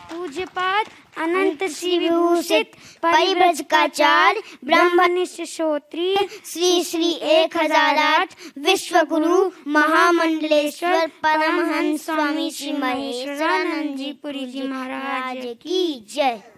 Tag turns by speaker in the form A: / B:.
A: पूज्यपाद अनंत श्री विभूषित परिव्रजकाचार्य ब्रह्मनिष्ठ श्रोत्रिय श्री श्री 1008 विश्व गुरु महामंडलेश्वर परमहंस स्वामी श्री महेश्वरानंद जी पुरी जी महाराज की जय।